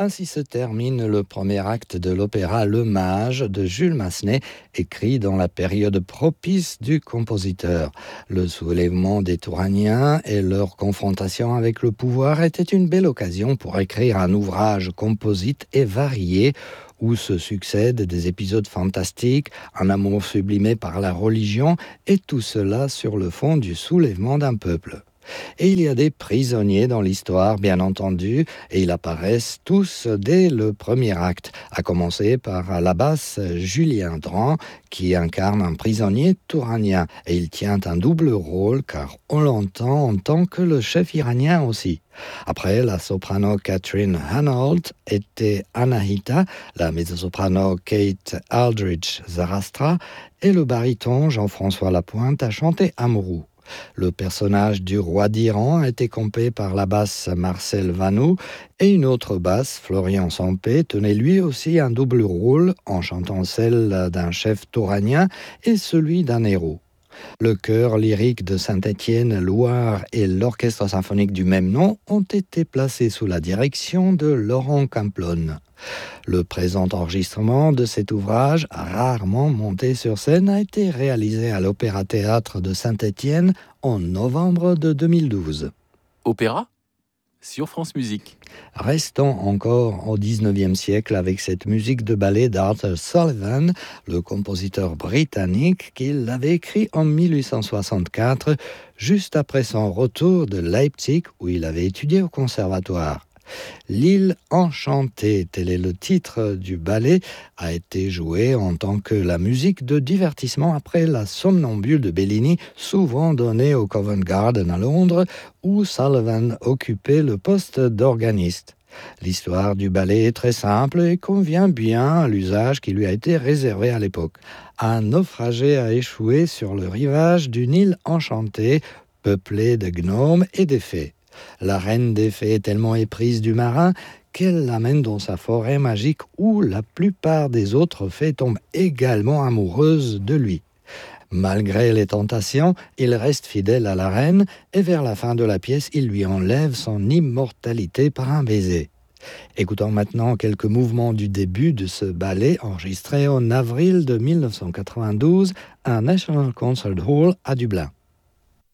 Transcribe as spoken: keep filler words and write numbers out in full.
Ainsi se termine le premier acte de l'opéra Le Mage de Jules Massenet, écrit dans la période propice du compositeur. Le soulèvement des Touraniens et leur confrontation avec le pouvoir était une belle occasion pour écrire un ouvrage composite et varié où se succèdent des épisodes fantastiques, un amour sublimé par la religion, et tout cela sur le fond du soulèvement d'un peuple. Et il y a des prisonniers dans l'histoire, bien entendu, et ils apparaissent tous dès le premier acte, à commencer par l'abbas Julien Dran, qui incarne un prisonnier touranien. Et il tient un double rôle, car on l'entend en tant que le chef iranien aussi. Après, la soprano Catherine Hanault était Anahita, la mezzo-soprano Kate Aldridge Zarastra, et le baryton Jean-François Lapointe a chanté Amrou. Le personnage du roi d'Iran a été campé par la basse Marcel Vanou et une autre basse, Florian Sampé, tenait lui aussi un double rôle en chantant celle d'un chef touranien et celui d'un héros. Le chœur lyrique de Saint-Étienne, Loire et l'orchestre symphonique du même nom ont été placés sous la direction de Laurent Camplone. Le présent enregistrement de cet ouvrage, rarement monté sur scène, a été réalisé à l'Opéra-Théâtre de Saint-Étienne en novembre de deux mille douze. Opéra sur France Musique. Restons encore au dix-neuvième siècle avec cette musique de ballet d'Arthur Sullivan, le compositeur britannique qui l'avait écrit en mille huit cent soixante-quatre, juste après son retour de Leipzig où il avait étudié au conservatoire. L'île enchantée, tel est le titre du ballet, a été joué en tant que la musique de divertissement après la Somnambule de Bellini, souvent donnée au Covent Garden à Londres, où Sullivan occupait le poste d'organiste. L'histoire du ballet est très simple et convient bien à l'usage qui lui a été réservé à l'époque. Un naufragé a échoué sur le rivage d'une île enchantée, peuplée de gnomes et de fées. La reine des fées est tellement éprise du marin qu'elle l'amène dans sa forêt magique où la plupart des autres fées tombent également amoureuses de lui. Malgré les tentations, il reste fidèle à la reine et vers la fin de la pièce, il lui enlève son immortalité par un baiser. Écoutons maintenant quelques mouvements du début de ce ballet enregistré en avril de mille neuf cent quatre-vingt-douze à National Concert Hall à Dublin.